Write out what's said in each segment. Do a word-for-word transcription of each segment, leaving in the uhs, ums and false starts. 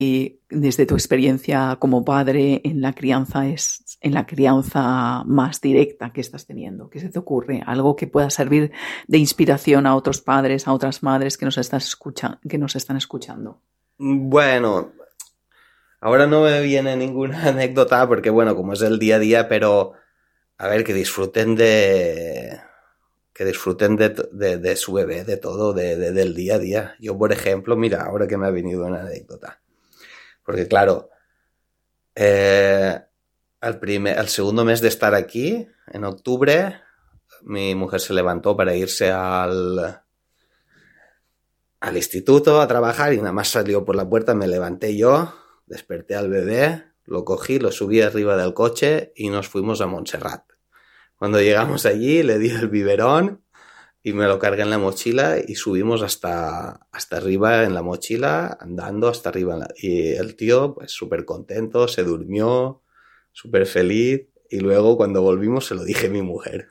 Y desde tu experiencia como padre en la crianza es en la crianza más directa que estás teniendo. ¿Qué se te ocurre? Algo que pueda servir de inspiración a otros padres, a otras madres que nos estás escucha- que nos están escuchando. Bueno, ahora no me viene ninguna anécdota porque, bueno, como es el día a día, pero a ver, que disfruten de... que disfruten de, de, de su bebé, de todo, de, de, del día a día. Yo, por ejemplo, mira, ahora que me ha venido una anécdota. Porque, claro, eh, al, primer, al segundo mes de estar aquí, en octubre, mi mujer se levantó para irse al, al instituto a trabajar y nada más salió por la puerta, me levanté yo, desperté al bebé, lo cogí, lo subí arriba del coche y nos fuimos a Montserrat. Cuando llegamos allí, le di el biberón y me lo cargué en la mochila y subimos hasta, hasta arriba en la mochila, andando hasta arriba. La... Y el tío, pues súper contento, se durmió, súper feliz. Y luego, cuando volvimos, se lo dije a mi mujer.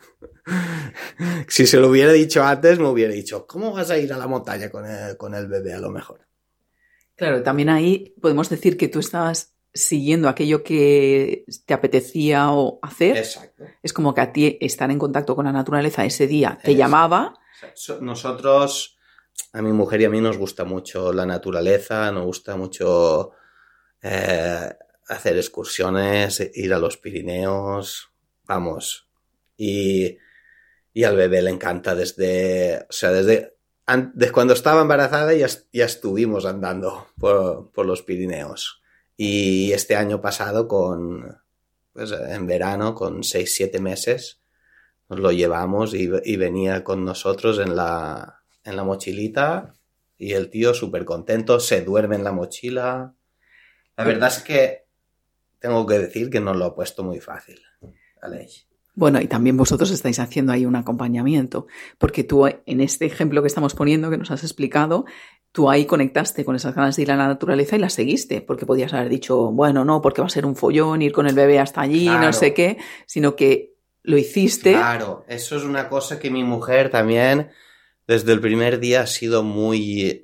Si se lo hubiera dicho antes, me hubiera dicho, ¿cómo vas a ir a la montaña con el, con el bebé a lo mejor? Claro, también ahí podemos decir que tú estabas siguiendo aquello que te apetecía o hacer. Exacto. Es como que a ti estar en contacto con la naturaleza ese día te Exacto. llamaba. Nosotros, a mi mujer y a mí nos gusta mucho la naturaleza, nos gusta mucho eh, hacer excursiones, ir a los Pirineos, vamos. Y, y al bebé le encanta desde, o sea, desde, desde cuando estaba embarazada ya, ya estuvimos andando por, por los Pirineos. Y este año pasado, con, pues en verano, con seis, siete meses, nos lo llevamos y, y venía con nosotros en la, en la mochilita y el tío súper contento, se duerme en la mochila. La verdad es que tengo que decir que nos lo ha puesto muy fácil, Aleix. Bueno, y también vosotros estáis haciendo ahí un acompañamiento, porque tú en este ejemplo que estamos poniendo, que nos has explicado, tú ahí conectaste con esas ganas de ir a la naturaleza y las seguiste, porque podías haber dicho, bueno, no, porque va a ser un follón ir con el bebé hasta allí, claro, no sé qué, sino que lo hiciste. Claro, eso es una cosa que mi mujer también desde el primer día ha sido muy...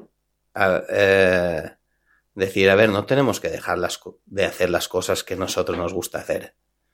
Eh, decir, a ver, no tenemos que dejar las, de hacer las cosas que a nosotros nos gusta hacer.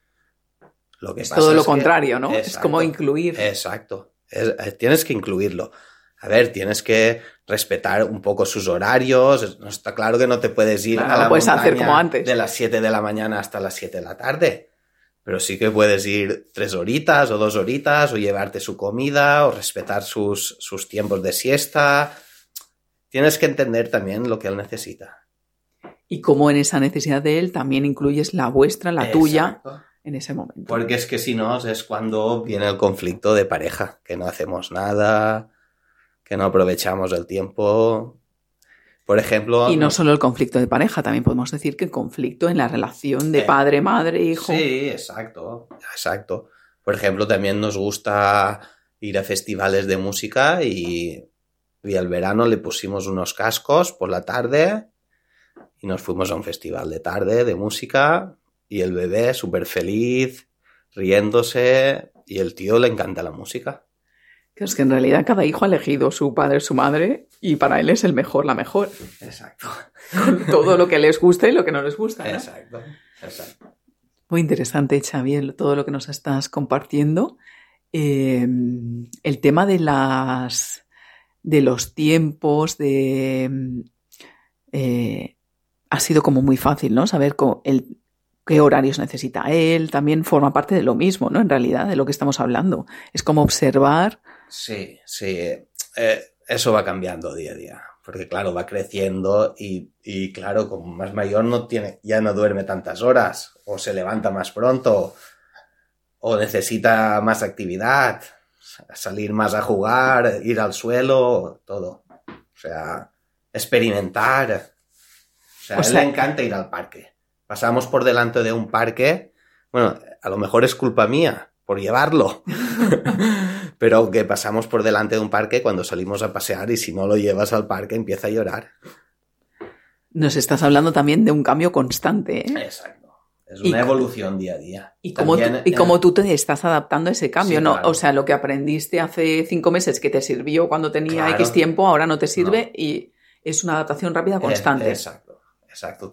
Lo que es pasa todo lo es contrario, que, ¿no? Exacto, es como incluir. Exacto. Es, tienes que incluirlo. A ver, tienes que respetar un poco sus horarios. No está claro que no te puedes ir claro, a la no puedes montaña hacer como antes. de las siete de la mañana hasta las siete de la tarde. Pero sí que puedes ir tres horitas o dos horitas o llevarte su comida o respetar sus, sus tiempos de siesta. Tienes que entender también lo que él necesita. Y cómo en esa necesidad de él también incluyes la vuestra, la Exacto. tuya. En ese momento. Porque es que si no, es cuando viene el conflicto de pareja, que no hacemos nada, que no aprovechamos el tiempo. Por ejemplo... Y no solo el conflicto de pareja, también podemos decir que el conflicto en la relación de eh, padre, madre, hijo. Sí, exacto, exacto. Por ejemplo, también nos gusta ir a festivales de música y, y al verano le pusimos unos cascos por la tarde y nos fuimos a un festival de tarde de música... Y el bebé súper feliz, riéndose, y el tío le encanta la música. Que es que en realidad cada hijo ha elegido su padre, su madre, y para él es el mejor, la mejor. Exacto. Con todo lo que les gusta y lo que no les gusta, ¿no? Exacto, exacto. Muy interesante, Xavier, todo lo que nos estás compartiendo. Eh, el tema de las de los tiempos, de eh, ha sido como muy fácil, ¿no? Saber cómo el qué horarios necesita él, también forma parte de lo mismo, ¿no? En realidad, de lo que estamos hablando. Es como observar... Sí, sí. Eh, eso va cambiando día a día. Porque, claro, va creciendo y, y, claro, como más mayor no tiene, ya no duerme tantas horas, o se levanta más pronto, o necesita más actividad, salir más a jugar, ir al suelo, todo. O sea, experimentar. O sea, o a él sea... le encanta ir al parque. Pasamos por delante de un parque, bueno, a lo mejor es culpa mía por llevarlo, pero que pasamos por delante de un parque cuando salimos a pasear y si no lo llevas al parque empieza a llorar. Nos estás hablando también de un cambio constante, ¿eh? Exacto, es una y, evolución día a día. Y cómo, tú, y cómo tú te estás adaptando a ese cambio, sí, ¿no? Claro. O sea, lo que aprendiste hace cinco meses que te sirvió cuando tenía claro. X tiempo, ahora no te sirve no. Y es una adaptación rápida constante. Exacto. Exacto.